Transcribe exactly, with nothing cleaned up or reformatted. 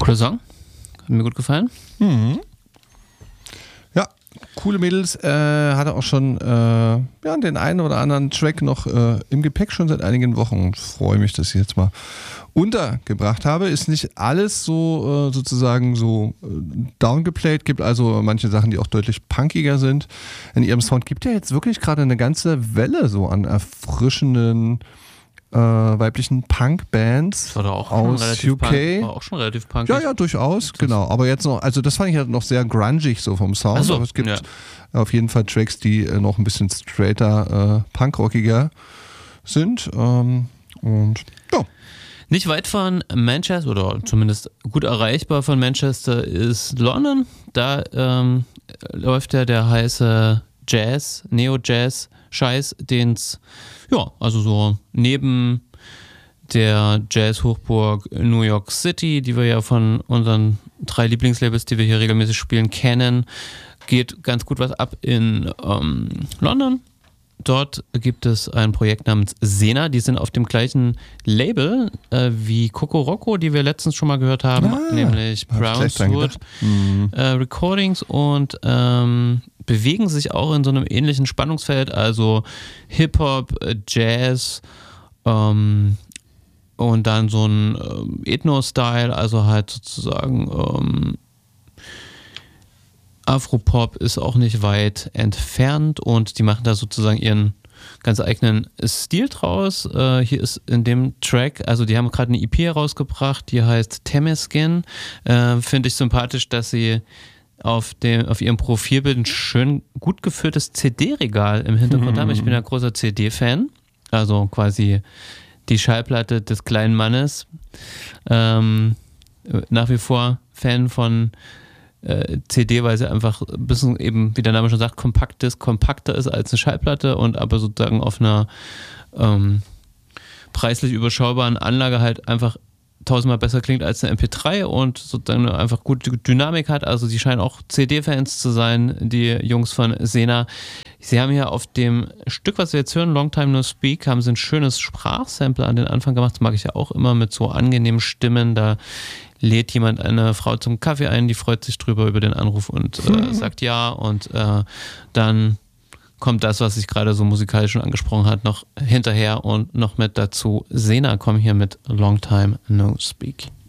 Cooler Song. Hat mir gut gefallen. Mhm. Ja, coole Mädels. Äh, hatte auch schon äh, ja, den einen oder anderen Track noch äh, im Gepäck schon seit einigen Wochen. Freue mich, dass ich jetzt mal untergebracht habe. Ist nicht alles so äh, sozusagen so äh, downgeplayt. Gibt also manche Sachen, die auch deutlich punkiger sind. In ihrem Sound gibt ja jetzt wirklich gerade eine ganze Welle so an erfrischenden äh, weiblichen Punk-Bands Das war doch auch aus schon relativ U K. Punk, war auch schon relativ punkig. Ja, ja, durchaus, genau. Aber jetzt noch, also das fand ich ja noch sehr grungig so vom Sound. Ach so, aber es gibt ja. auf jeden Fall Tracks, die äh, noch ein bisschen straighter, äh, punkrockiger sind. Ähm, und ja. Nicht weit von Manchester, oder zumindest gut erreichbar von Manchester, ist London. Da ähm, läuft ja der heiße Jazz, Neo-Jazz-Scheiß, den es, ja, also so neben der Jazz-Hochburg New York City, die wir ja von unseren drei Lieblingslabels, die wir hier regelmäßig spielen, kennen, geht ganz gut was ab in ähm, London. Dort gibt es ein Projekt namens Sena, die sind auf dem gleichen Label äh, wie Coco Rocco, die wir letztens schon mal gehört haben, Ah, nämlich Brownswood mhm. äh, Recordings, und ähm, bewegen sich auch in so einem ähnlichen Spannungsfeld, also Hip-Hop, äh, Jazz ähm, und dann so ein ähm, Ethno-Style, also halt sozusagen ähm, Afropop ist auch nicht weit entfernt, und die machen da sozusagen ihren ganz eigenen Stil draus. Äh, hier ist in dem Track, also die haben gerade eine E P herausgebracht, die heißt Temeskin. Äh, Finde ich sympathisch, dass sie auf, dem, auf ihrem Profilbild ein schön gut gefülltes C D-Regal im Hintergrund mhm. haben. Ich bin ein großer C D-Fan, also quasi die Schallplatte des kleinen Mannes. Ähm, nach wie vor Fan von C D, weil sie einfach ein bisschen eben, wie der Name schon sagt, kompakt ist, kompakter ist als eine Schallplatte, und aber sozusagen auf einer ähm, preislich überschaubaren Anlage halt einfach tausendmal besser klingt als eine M P drei und sozusagen einfach gute Dynamik hat. Also sie scheinen auch C D-Fans zu sein, die Jungs von Sena. Sie haben hier auf dem Stück, was wir jetzt hören, Long Time No Speak, haben sie ein schönes Sprachsample an den Anfang gemacht. Das mag ich ja auch immer, mit so angenehmen Stimmen. Da lädt jemand eine Frau zum Kaffee ein, die freut sich drüber über den Anruf und äh, sagt ja, und äh, dann kommt das, was ich gerade so musikalisch schon angesprochen hat, noch hinterher und noch mit dazu. Sena kommen hier mit Long Time No Speak.